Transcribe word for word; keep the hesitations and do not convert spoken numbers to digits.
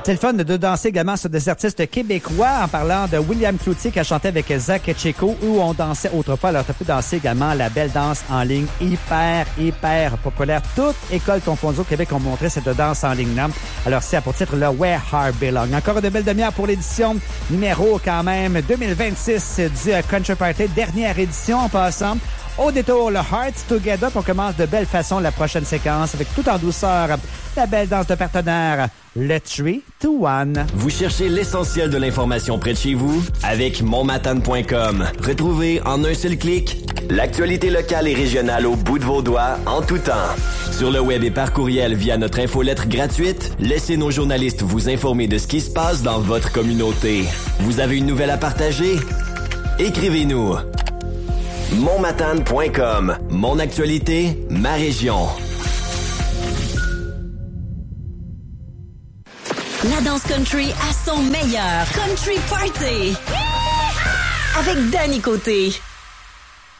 C'est le fun de danser également sur des artistes québécois en parlant de William Cloutier qui a chanté avec Zach Etcheko où on dansait autrefois. Alors, tu peux danser également la belle danse en ligne hyper, hyper populaire. Toute école confondue au Québec ont montré cette danse en ligne-là. Alors, c'est à pour titre le Where Heart Belong. Encore de belles demi-heures pour l'édition numéro quand même deux mille vingt-six du Country Party. Dernière édition en passant. Au détour, le Hearts Together. On commence de belle façon la prochaine séquence avec tout en douceur la belle danse de partenaire, le trois, deux, un. Vous cherchez l'essentiel de l'information près de chez vous? Avec mon matane point com. Retrouvez en un seul clic l'actualité locale et régionale au bout de vos doigts en tout temps. Sur le web et par courriel via notre infolettre gratuite, laissez nos journalistes vous informer de ce qui se passe dans votre communauté. Vous avez une nouvelle à partager? Écrivez-nous. mon matane point com. Mon actualité, ma région. La danse country à son meilleur. Country Party. Avec Danny Côté.